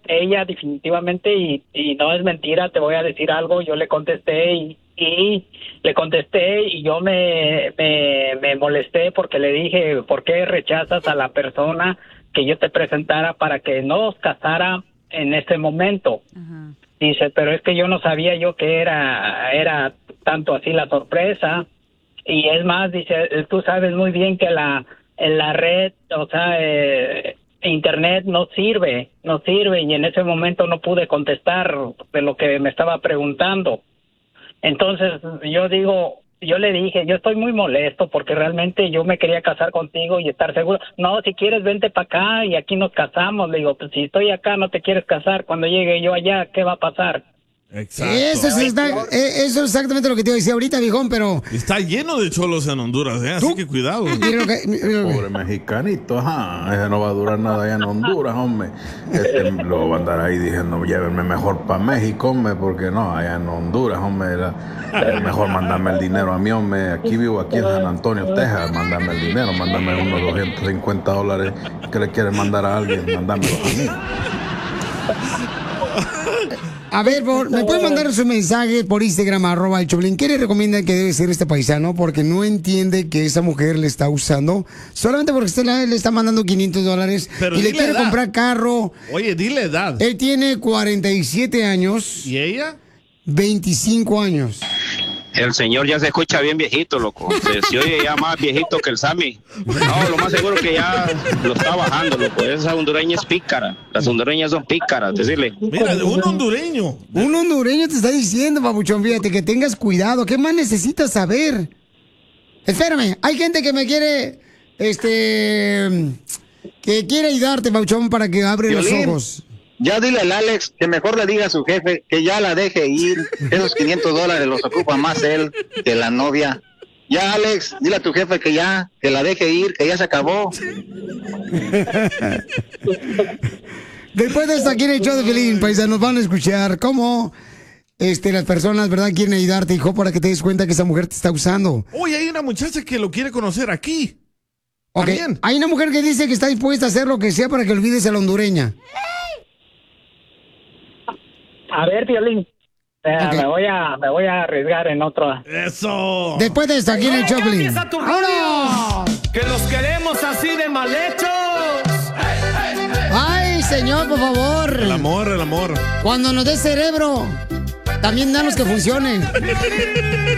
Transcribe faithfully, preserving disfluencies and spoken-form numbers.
ella definitivamente, y, y no es mentira, te voy a decir algo, yo le contesté y, y le contesté y yo me, me, me molesté porque le dije, ¿por qué rechazas a la persona que yo te presentara para que nos casara en este momento? Uh-huh. Dice, pero es que yo no sabía yo que era, era tanto así la sorpresa. Y es más, dice, tú sabes muy bien que la, en la red, o sea, eh, internet no sirve, no sirve, y en ese momento no pude contestar de lo que me estaba preguntando. Entonces yo digo, yo le dije, yo estoy muy molesto porque realmente yo me quería casar contigo y estar seguro. No, si quieres vente para acá y aquí nos casamos. Le digo, pues si estoy acá no te quieres casar, cuando llegue yo allá, ¿qué va a pasar? Exacto. Eso es, está, eso es exactamente lo que te iba a decir ahorita, viejón, pero... Está lleno de cholos en Honduras, ¿eh? Así que cuidado. Pobre mexicanito, ajá. Ese no va a durar nada allá en Honduras, hombre. Este lo va a andar ahí diciendo, llévenme mejor para México, hombre, porque no, allá en Honduras, hombre, era, era mejor mandarme el dinero a mí, hombre. Aquí vivo, aquí en San Antonio, Texas, mándame el dinero, mándame unos doscientos cincuenta dólares que le quieres mandar a alguien, mándamelo a mí. A ver, por, ¿me puede mandar su mensaje por Instagram, arroba el Choplin? ¿Qué le recomiendan que debe ser este paisano? Porque no entiende que esa mujer le está usando solamente porque usted le está mandando quinientos dólares Pero y le quiere edad. comprar carro. Oye, dile edad. Él tiene cuarenta y siete años. ¿Y ella? veinticinco años. El señor ya se escucha bien viejito, loco. Se, se oye ya más viejito que el Sammy. No, lo más seguro que ya lo está bajando, loco. Esa hondureña es pícara. Las hondureñas son pícaras, decirle. Mira, un hondureño. Un hondureño te está diciendo, papuchón, fíjate, que tengas cuidado. ¿Qué más necesitas saber? Espérame, hay gente que me quiere, este, que quiere ayudarte, papuchón, para que abre los ojos. Ya dile al Alex que mejor le diga a su jefe que ya la deje ir. Esos quinientos dólares los ocupa más él que la novia. Ya, Alex, dile a tu jefe que ya, que la deje ir, que ya se acabó. Después de esto, aquí en el show de Piolín, paisanos, van a escuchar cómo este, las personas, ¿verdad?, quieren ayudarte, hijo, para que te des cuenta que esa mujer te está usando. Oye, hay una muchacha que lo quiere conocer aquí. Ok, También. hay una mujer que dice que está dispuesta a hacer lo que sea para que olvides a la hondureña. A ver, Piolín, eh, Okay. me voy a me voy a arriesgar en otro. ¡Eso! Después de esto, aquí en el Choplin. ¡Vámonos! ¡Que los queremos así de mal hechos! Ay, señor, por favor. El amor, el amor. Cuando nos dé cerebro, también danos que funcione.